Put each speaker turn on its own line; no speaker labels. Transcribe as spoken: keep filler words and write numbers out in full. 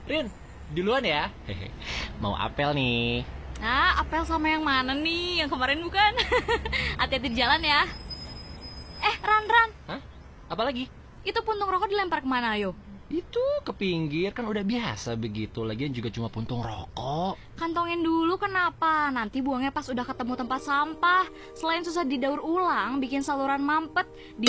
Rin, duluan ya. Hehe. Mau apel nih.
Nah, apel sama yang mana nih? Yang kemarin bukan? Hati-hati di jalan ya. Eh, Ran, Ran.
Hah? Apa lagi?
Itu puntung rokok dilempar kemana, ayo?
Itu ke pinggir, kan udah biasa begitu. Lagian juga cuma puntung rokok.
Kantongin dulu kenapa? Nanti buangnya pas udah ketemu tempat sampah. Selain susah didaur ulang, bikin saluran mampet.